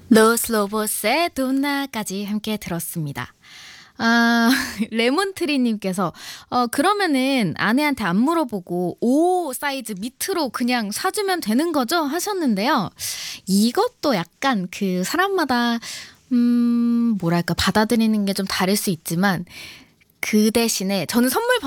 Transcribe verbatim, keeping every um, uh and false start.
로스 로보스의 돈나까지 함께 들었습니다. 아 레몬트리님께서 어 그러면은 아내한테 안 물어보고 오 사이즈 밑으로 그냥 사주면 되는 거죠? 하셨는데요. 이것도 약간 그 사람마다 음 뭐랄까 받아들이는 게 좀 다를 수 있지만 그 대신에 저는 선물